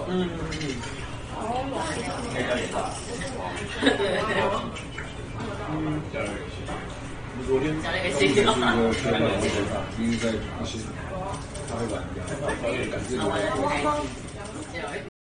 嗯。我昨天去一个学长的头发，因为在不行，他会软掉，感觉有点